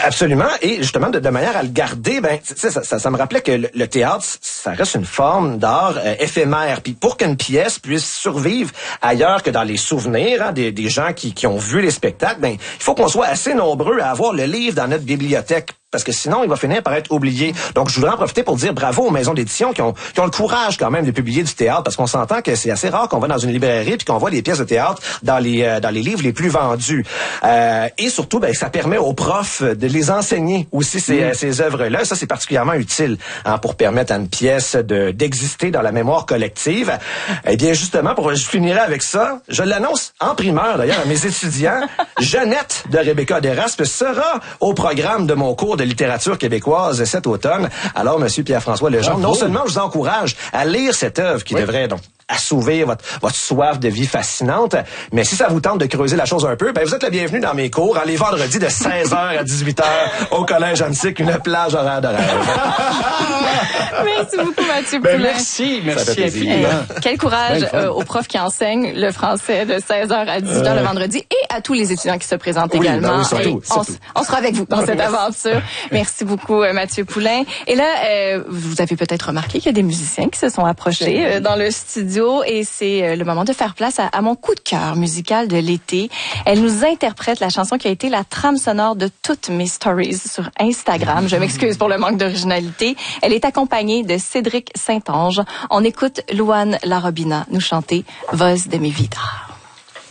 Absolument. Et justement, de manière à le garder, ça me rappelait que le théâtre, ça reste une forme d'art éphémère. Puis pour qu'une pièce puisse survivre ailleurs que dans les souvenirs des gens qui ont vu les spectacles, il faut qu'on soit assez nombreux à avoir le livre dans notre bibliothèque. Parce que sinon, il va finir par être oublié. Donc, je voudrais en profiter pour dire bravo aux maisons d'édition qui ont le courage quand même de publier du théâtre, parce qu'on s'entend que c'est assez rare qu'on va dans une librairie puis qu'on voit des pièces de théâtre dans les livres les plus vendus. Et surtout, ça permet aux profs de les enseigner aussi ces œuvres-là. Ça, c'est particulièrement utile pour permettre à une pièce d'exister dans la mémoire collective. Eh bien, justement, je finirai avec ça. Je l'annonce en primeur, d'ailleurs, à mes étudiants. Jeannette de Rebecca Deraspe sera au programme de mon cours de littérature québécoise cet automne. Alors, Monsieur Pierre-François Legendre, non seulement je vous encourage à lire cette œuvre qui devrait donc assouvir votre soif de vie fascinante, mais si ça vous tente de creuser la chose un peu, vous êtes le bienvenu dans mes cours, les vendredis de 16h à 18h au Collège Antique, une plage horaire de rêve. Merci beaucoup, Mathieu Poulin. Merci infiniment. Quel courage aux profs qui enseignent le français de 16h à 18h le vendredi et à tous les étudiants qui se présentent également. Surtout. On sera avec vous dans cette aventure. Merci beaucoup, Mathieu Poulin. Et là, vous avez peut-être remarqué qu'il y a des musiciens qui se sont approchés dans le studio et c'est le moment de faire place à mon coup de cœur musical de l'été. Elle nous interprète la chanson qui a été la trame sonore de toutes mes stories sur Instagram. Je m'excuse pour le manque d'originalité. Elle est accompagnée de Cédric Saint-Onge. On écoute Luan Larobina nous chanter Voz de mi vida.